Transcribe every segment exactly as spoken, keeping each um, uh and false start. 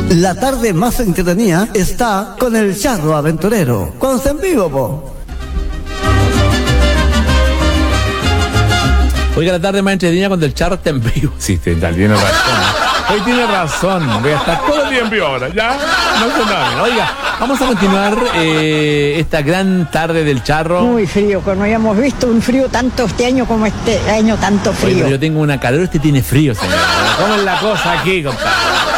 La tarde más entretenida está con el Charro Aventurero. Cuando está en vivo, po. Oiga, la tarde más entretenida cuando el Charro está en vivo. Sí, tiene razón. Hoy tiene razón. Voy a estar todo el día en vivo ahora, ¿ya? No se nada. Oiga, vamos a continuar eh, esta gran tarde del Charro. Muy frío, que no habíamos visto un frío tanto este año como este año, tanto frío. Oye, pero yo tengo una calor, este tiene frío, señor. ¿Cómo es la cosa aquí, compadre?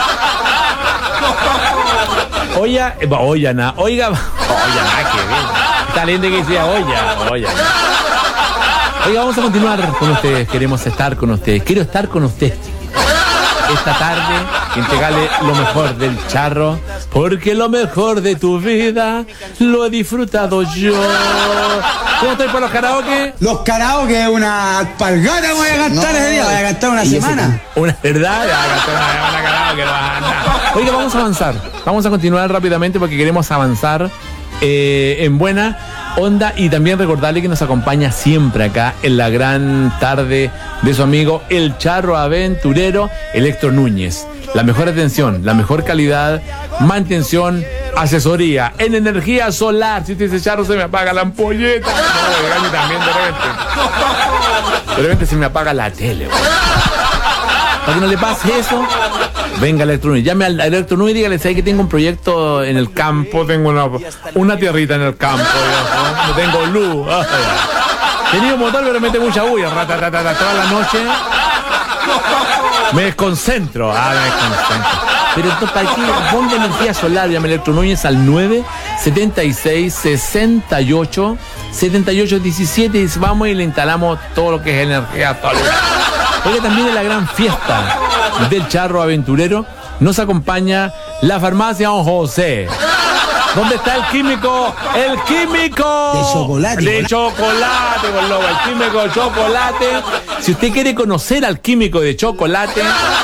Oiga, eh, oiga, na, oiga, oiga, nada que ver. Está lindo que decía, oiga, oiga. Oiga, vamos a continuar con ustedes, queremos estar con ustedes, quiero estar con ustedes esta tarde, entregarle lo mejor del Charro, porque lo mejor de tu vida lo he disfrutado yo. ¿Cómo estoy para los karaoke? Los karaoke, una alpargata voy a cantar no, ese día, voy a cantar una semana. Una verdad, voy a cantar una, una karaoke, no va a andar. Oiga, vamos a avanzar, vamos a continuar rápidamente porque queremos avanzar eh, en buena onda y también recordarle que nos acompaña siempre acá en la gran tarde de su amigo el Charro Aventurero, Electro Núñez. La mejor atención, la mejor calidad, mantención, asesoría en energía solar. Si usted dice, Charro, se me apaga la ampolleta. No, a mí también de repente. De repente se me apaga la tele. Güey. Para que no le pase eso, venga Electro Núñez. Llame al Electro Núñez y dígale, ¿sabes que tengo un proyecto en el campo? Tengo una, una tierrita en el campo. ¿no? No tengo luz. Ah, tenía un motor, pero mete mucha bulla. Rata, rata, rata, toda la noche. Me desconcentro. Ah, me desconcentro. Pero entonces, ¿para qué? Ponga energía solar. Llame Electro Núñez al nueve setenta y seis sesenta y ocho setenta y ocho diecisiete y vamos y le instalamos todo lo que es energía solar. Oye, también en la gran fiesta del Charro Aventurero nos acompaña la farmacia Don José. ¿Dónde está el químico? ¡El químico! De chocolate. De chocolate, por loco. El químico de chocolate. Si usted quiere conocer al químico de chocolate,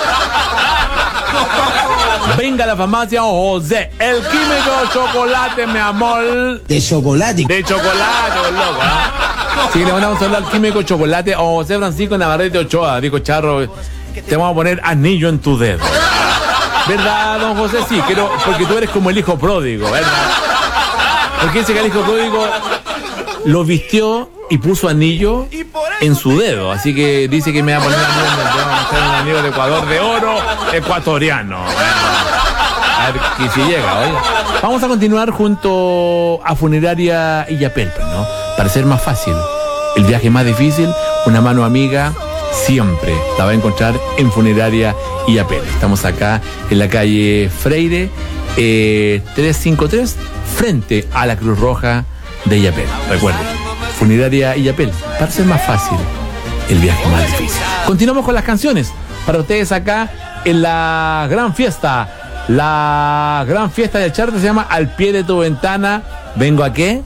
venga a la farmacia Don José. El químico de chocolate, mi amor. De chocolate. De chocolate, por loco, ¿eh? Así que le mandamos a hablar al químico chocolate a José Francisco Navarrete Ochoa. Dijo, Charro, te vamos a poner anillo en tu dedo. ¿Verdad, don José? Sí, quiero, porque tú eres como el hijo pródigo, ¿verdad? Porque dice que el hijo pródigo lo vistió y puso anillo en su dedo. Así que dice que me va a poner anillo en el dedo. Vamos a hacer un anillo de Ecuador de oro ecuatoriano. Bueno, a ver que si llega, oiga. Vamos a continuar junto a Funeraria Illapel, ¿no? Para ser más fácil, el viaje más difícil, una mano amiga siempre la va a encontrar en Funeraria Illapel. Estamos acá en la calle Freire, eh, trescientos cincuenta y tres, frente a la Cruz Roja de Illapel. Recuerden, Funeraria Illapel, para ser más fácil, el viaje más difícil. Continuamos con las canciones para ustedes acá en la gran fiesta. La gran fiesta del Charro se llama Al pie de tu ventana. ¿Vengo a qué?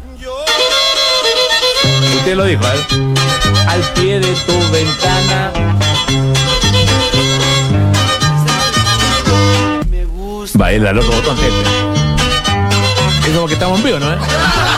Usted lo dijo, ¿eh? Al pie de tu ventana. Va, el otro botón este. Eso porque estamos en vivo, ¿no? ¿Eh?